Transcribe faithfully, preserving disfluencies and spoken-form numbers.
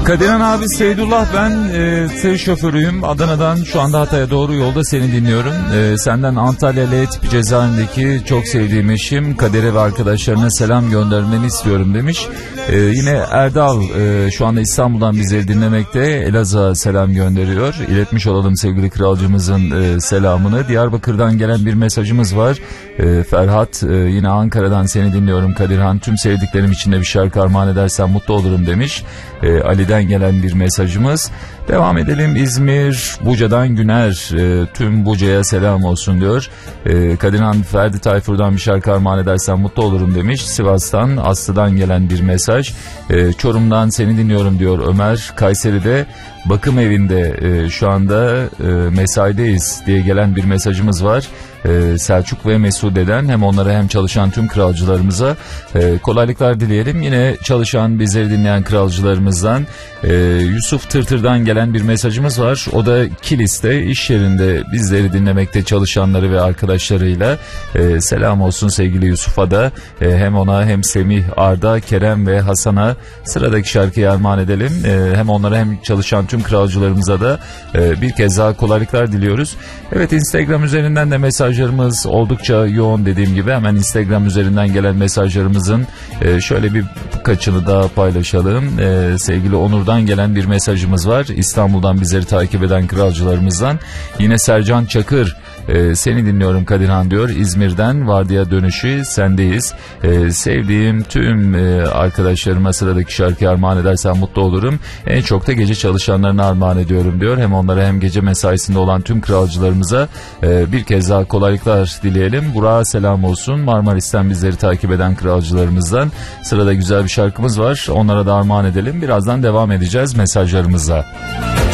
Kadirhan abi, Seydullah ben, e, tır şoförüyüm. Adana'dan şu anda Hatay'a doğru yolda seni dinliyorum. E, senden Antalya L tipi cezaevindeki çok sevdiğim eşim Kader'e ve arkadaşlarına selam göndermeni istiyorum demiş. E, yine Erdal e, şu anda İstanbul'dan bizleri dinlemekte. Elazığ'a selam gönderiyor. İletmiş olalım sevgili kralcımızın e, selamını. Diyarbakır'dan gelen bir mesajımız var. E, Ferhat e, yine Ankara'dan seni dinliyorum Kadirhan. Tüm sevdiklerim için de bir şarkı armağan edersen mutlu olurum demiş. E, Ali'den gelen bir mesajımız. Devam edelim. İzmir Buca'dan Güner, e, tüm Buca'ya selam olsun diyor. E, Kadirhan, Ferdi Tayfur'dan bir şarkı armağan edersen mutlu olurum demiş. Sivas'tan Aslı'dan gelen bir mesaj. E, Çorum'dan seni dinliyorum diyor Ömer. Kayseri'de bakım evinde e, şu anda e, mesaideyiz diye gelen bir mesajımız var. Ee, Selçuk ve Mesude'den hem onlara hem çalışan tüm kralcılarımıza e, kolaylıklar dileyelim. Yine çalışan, bizleri dinleyen kralcılarımızdan e, Yusuf Tırtır'dan gelen bir mesajımız var. O da Kilis'te iş yerinde bizleri dinlemekte çalışanları ve arkadaşlarıyla. E, selam olsun sevgili Yusuf'a da e, hem ona hem Semih, Arda, Kerem ve Hasan'a sıradaki şarkıyı armağan edelim. E, hem onlara hem çalışan tüm kralcılarımıza da e, bir kez daha kolaylıklar diliyoruz. Evet, Instagram üzerinden de mesaj mesajlarımız oldukça yoğun dediğim gibi. Hemen Instagram üzerinden gelen mesajlarımızın e, şöyle bir kaçını daha paylaşalım. E, sevgili Onur'dan gelen bir mesajımız var. İstanbul'dan bizleri takip eden kralcılarımızdan. Yine Sercan Çakır, e, seni dinliyorum Kadirhan diyor. İzmir'den vardiya dönüşü sendeyiz. E, sevdiğim tüm e, arkadaşlarıma sıradaki şarkıyı armağan edersen mutlu olurum. En çok da gece çalışanlarına armağan ediyorum diyor. Hem onlara hem gece mesaisinde olan tüm kralcılarımıza e, bir kez daha kolaylıklar dileyelim. Burak'a selam olsun. Marmaris'ten bizleri takip eden kralcılarımızdan. Sırada güzel bir şarkımız var. Onlara da armağan edelim. Birazdan devam edeceğiz mesajlarımıza.